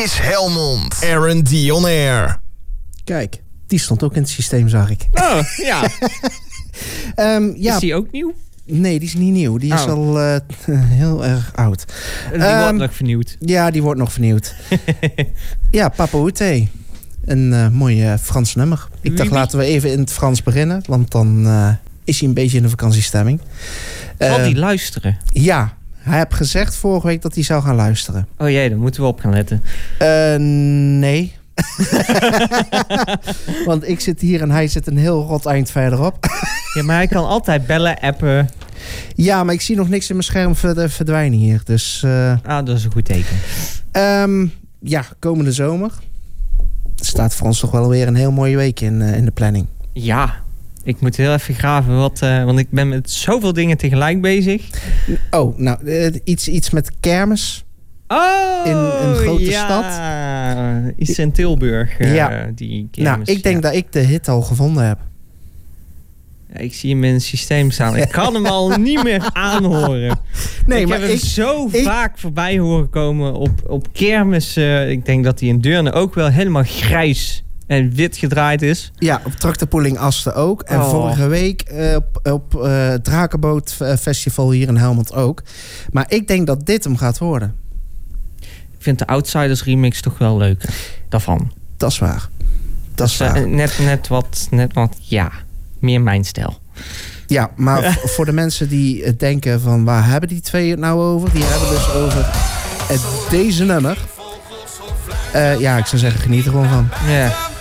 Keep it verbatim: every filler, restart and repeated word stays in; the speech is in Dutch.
Chris Helmond. R en D on Air. Kijk, die stond ook in het systeem, zag ik. Oh, ja. um, ja. Is die ook nieuw? Nee, die is niet nieuw. Die is oh. al uh, heel erg oud. Die um, wordt nog vernieuwd. Ja, die wordt nog vernieuwd. Ja, Papa Oute. Een uh, mooi uh, Frans nummer. Ik dacht, laten we even in het Frans beginnen. Want dan uh, is hij een beetje in de vakantiestemming. Zal uh, die luisteren? Ja, hij heeft gezegd vorige week dat hij zou gaan luisteren. Oh jee, daar moeten we op gaan letten. Uh, nee. Want ik zit hier en hij zit een heel rot eind verderop. Ja, maar hij kan altijd bellen, appen. Ja, maar ik zie nog niks in mijn scherm verdwijnen hier. Dus, uh, ah, dat is een goed teken. Um, ja, komende zomer staat voor ons toch wel weer een heel mooie week in, uh, in de planning. Ja, ik moet heel even graven, wat, uh, want ik ben met zoveel dingen tegelijk bezig. Oh, nou, uh, iets, iets met kermis. Oh, in een grote ja. stad. Iets in Tilburg, uh, ja. die kermis. Nou, ik denk ja. dat ik de hit al gevonden heb. Ja, ik zie hem in het systeem staan. Ik kan hem al niet meer aanhoren. Nee, ik maar heb hem ik, zo ik, vaak voorbij horen komen op, op kermis. Uh, ik denk dat hij in Deurne ook wel helemaal grijs en wit gedraaid is. Ja, op Tractorpooling Asten ook. En oh. vorige week uh, op, op uh, Drakenboot Festival hier in Helmond ook. Maar ik denk dat dit hem gaat worden. Ik vind de Outsiders remix toch wel leuker. Daarvan. Dat is waar. Dat is dus, uh, waar. Net, net wat, net wat, ja, meer mijn stijl. Ja, maar v- voor de mensen die denken van waar hebben die twee het nou over? Die hebben dus over uh, deze nummer. Uh, ja, ik zou zeggen geniet er gewoon van. Ja.